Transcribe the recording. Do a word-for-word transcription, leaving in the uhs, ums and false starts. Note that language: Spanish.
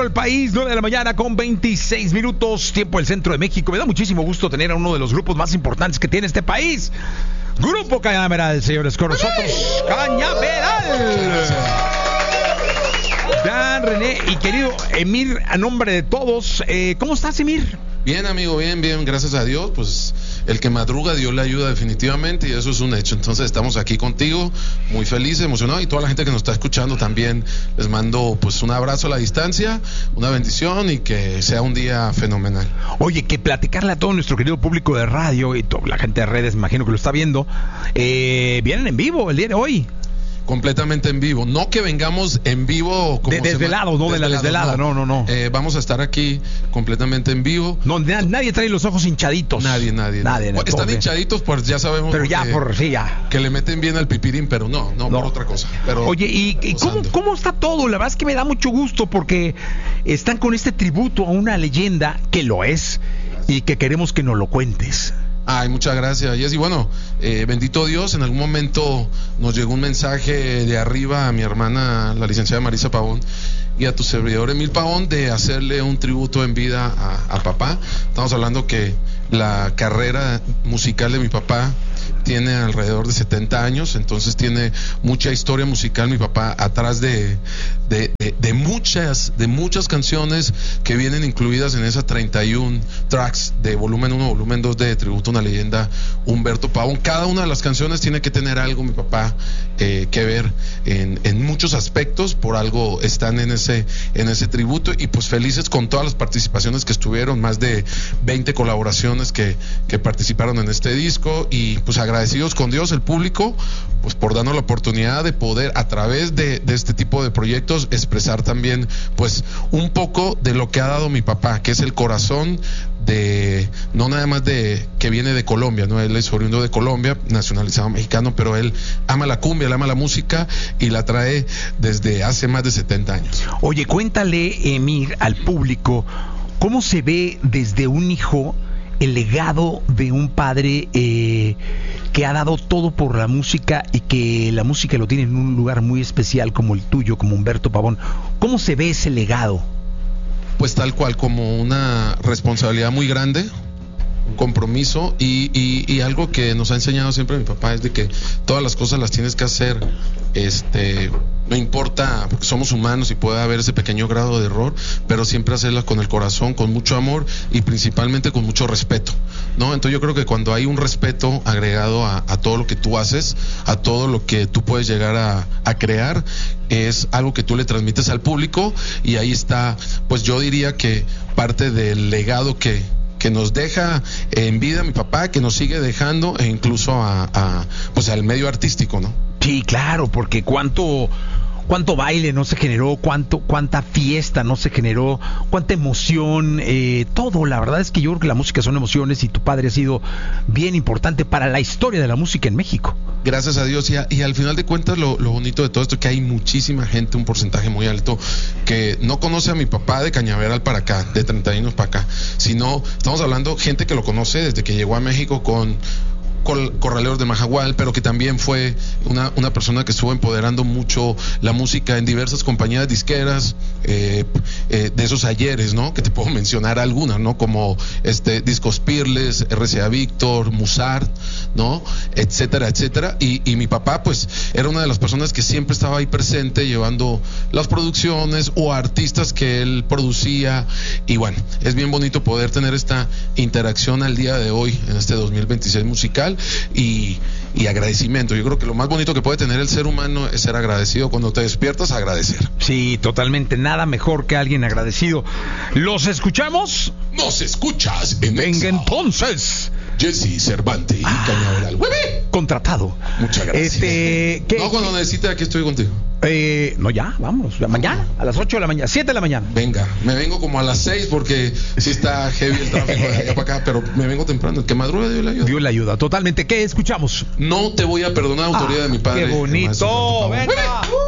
El país, nueve de la mañana con veintiséis minutos, tiempo del centro de México. Me da muchísimo gusto tener a uno de los grupos más importantes que tiene este país. Grupo Cañaveral, señores, con nosotros, Cañaveral. Dan, René y querido Emir, a nombre de todos, eh, ¿cómo estás, Emir? Bien, amigo, bien, bien, gracias a Dios. Pues el que madruga, Dios le ayuda definitivamente, y eso es un hecho. Entonces estamos aquí contigo, muy felices, emocionados, y toda la gente que nos está escuchando también, les mando pues un abrazo a la distancia, una bendición, y que sea un día fenomenal. Oye, que platicarle a todo nuestro querido público de radio y toda la gente de redes, imagino que lo está viendo, eh, vienen en vivo el día de hoy. Completamente en vivo, no que vengamos en vivo como de, desvelados, no de la desvelada, no, no, no. Eh, vamos a estar aquí completamente en vivo. No, na, nadie trae los ojos hinchaditos. Nadie, nadie. nadie no. Están hinchaditos, pues ya sabemos. Pero ya, por sí, ya. Que le meten bien al pipirín, pero no, no, no. por otra cosa. Pero oye, ¿y, y cómo, cómo está todo? La verdad es que me da mucho gusto porque están con este tributo a una leyenda que lo es y que queremos que nos lo cuentes. Ay, muchas gracias, Jessy. Bueno, eh, bendito Dios, en algún momento nos llegó un mensaje de arriba a mi hermana, la licenciada Marisa Pavón, y a tu servidor Emil Pavón, de hacerle un tributo en vida a, a papá. Estamos hablando que la carrera musical de mi papá tiene alrededor de setenta años, entonces tiene mucha historia musical mi papá atrás de, de, de, de muchas de muchas canciones que vienen incluidas en esas treinta y uno tracks de volumen uno, volumen dos de Tributo a una Leyenda, Humberto Pavón. Cada una de las canciones tiene que tener algo, mi papá, eh, que ver en, en muchos aspectos, por algo están en ese, en ese tributo, y pues felices con todas las participaciones que estuvieron, más de veinte colaboraciones que, que participaron en este disco, y pues agradecidos con Dios, el público, pues por darnos la oportunidad de poder a través de, de este tipo de proyectos expresar también pues un poco de lo que ha dado mi papá, que es el corazón de, no nada más de que viene de Colombia, no, él es oriundo de Colombia, nacionalizado mexicano, pero él ama la cumbia, él ama la música y la trae desde hace más de setenta años. Oye, cuéntale, Emir, al público, ¿cómo se ve desde un hijo el legado de un padre eh, que ha dado todo por la música y que la música lo tiene en un lugar muy especial como el tuyo, como Humberto Pavón? ¿Cómo se ve ese legado? Pues tal cual, como una responsabilidad muy grande, un compromiso, y, y, y algo que nos ha enseñado siempre mi papá es de que todas las cosas las tienes que hacer, este, no importa, porque somos humanos y puede haber ese pequeño grado de error, pero siempre hacerlas con el corazón, con mucho amor y principalmente con mucho respeto, ¿no? Entonces yo creo que cuando hay un respeto agregado a, a todo lo que tú haces, a todo lo que tú puedes llegar a, a crear, es algo que tú le transmites al público, y ahí está, pues yo diría que parte del legado que que nos deja en vida mi papá, que nos sigue dejando, e incluso a, a pues al medio artístico, ¿no? Sí, claro, porque cuánto cuánto baile no se generó, cuánto cuánta fiesta no se generó, cuánta emoción, eh, todo. La verdad es que yo creo que la música son emociones, y tu padre ha sido bien importante para la historia de la música en México. Gracias a Dios, y, a, y al final de cuentas lo, lo bonito de todo esto es que hay muchísima gente, un porcentaje muy alto, que no conoce a mi papá de Cañaveral para acá, de treinta años para acá, sino estamos hablando gente que lo conoce desde que llegó a México con Corraleros de Majagual, pero que también fue una, una persona que estuvo empoderando mucho la música en diversas compañías disqueras, eh, eh, de esos ayeres, ¿no? Que te puedo mencionar algunas, ¿no? Como este Discos Pirles, R C A Víctor, Musart, ¿no? Etcétera, etcétera. Y, y mi papá, pues, era una de las personas que siempre estaba ahí presente, llevando las producciones o artistas que él producía. Y bueno, es bien bonito poder tener esta interacción al día de hoy, en este dos mil veintiséis musical. Y, y agradecimiento. Yo creo que lo más bonito que puede tener el ser humano es ser agradecido. Cuando te despiertas, agradecer. Sí, totalmente. Nada mejor que alguien agradecido. ¿Los escuchamos? Nos escuchas en Venga Exa. Entonces, Jessy Cervantes y ah, Cañaveral. ¡Hueve! Contratado. Muchas gracias. Este, ¿qué, no, cuando necesite, aquí estoy contigo. Eh, no, ya, vamos. Mañana, a las ocho de la mañana, siete de la mañana. Venga, me vengo como a las seis porque sí está heavy el tráfico de acá para acá, pero me vengo temprano. El que madruga Dios le ayuda. Dios le ayuda, totalmente. ¿Qué escuchamos? No te voy a perdonar, autoridad ah, de mi padre. ¡Qué bonito! ¡Venga!